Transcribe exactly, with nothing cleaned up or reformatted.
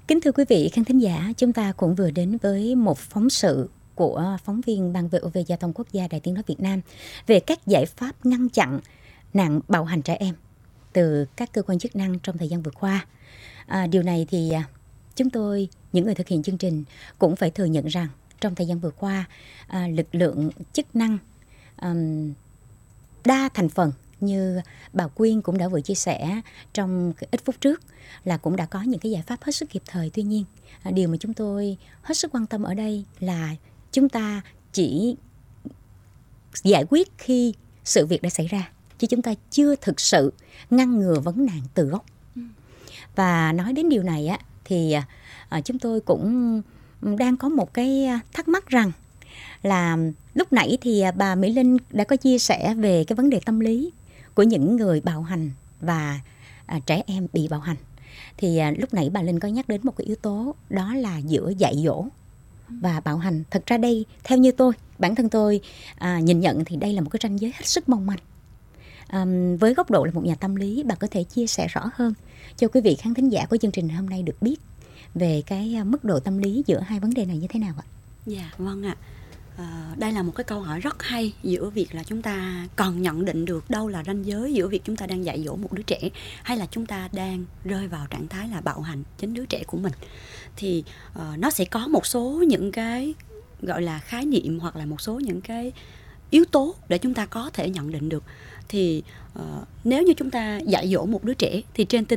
Kính thưa quý vị khán thính giả, chúng ta cũng vừa đến với một phóng sự của phóng viên Ban vê o vê Giao thông Quốc gia Đài Tiếng nói Việt Nam về các giải pháp ngăn chặn nạn bạo hành trẻ em từ các cơ quan chức năng trong thời gian vừa qua. À, điều này thì chúng tôi, những người thực hiện chương trình, cũng phải thừa nhận rằng trong thời gian vừa qua, à, lực lượng chức năng um, đa thành phần như bà Quyên cũng đã vừa chia sẻ trong ít phút trước là cũng đã có những cái giải pháp hết sức kịp thời. Tuy nhiên, à, điều mà chúng tôi hết sức quan tâm ở đây là chúng ta chỉ giải quyết khi sự việc đã xảy ra, chứ chúng ta chưa thực sự ngăn ngừa vấn nạn từ gốc. Và nói đến điều này á, thì à, chúng tôi cũng đang có một cái thắc mắc rằng là lúc nãy thì bà Mỹ Linh đã có chia sẻ về cái vấn đề tâm lý của những người bạo hành và à, trẻ em bị bạo hành. Thì à, lúc nãy bà Linh có nhắc đến một cái yếu tố, đó là giữa dạy dỗ và bạo hành. Thật ra đây, theo như tôi, bản thân tôi à, nhìn nhận thì đây là một cái ranh giới hết sức mong manh. À, với góc độ là một nhà tâm lý, bà có thể chia sẻ rõ hơn cho quý vị khán thính giả của chương trình hôm nay được biết về cái mức độ tâm lý giữa hai vấn đề này như thế nào ạ? Dạ, vâng ạ. À, đây là một cái câu hỏi rất hay giữa việc là chúng ta cần nhận định được đâu là ranh giới giữa việc chúng ta đang dạy dỗ một đứa trẻ hay là chúng ta đang rơi vào trạng thái là bạo hành chính đứa trẻ của mình. Thì uh, nó sẽ có một số những cái gọi là khái niệm hoặc là một số những cái yếu tố để chúng ta có thể nhận định được. Thì uh, nếu như chúng ta dạy dỗ một đứa trẻ thì trên tinh